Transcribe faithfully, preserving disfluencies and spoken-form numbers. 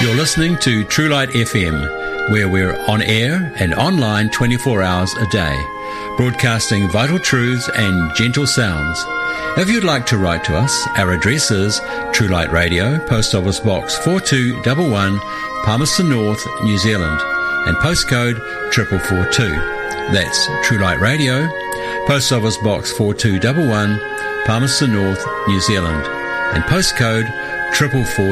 You're listening to True Light F M, where we're on air and online twenty-four hours a day, broadcasting vital truths and gentle sounds. If you'd like to write to us, our address is True Light Radio, Post Office Box four two one one, Palmerston North, New Zealand, and postcode four four four two. That's True Light Radio, Post Office Box four two one one, Palmerston North, New Zealand, and postcode four four four two.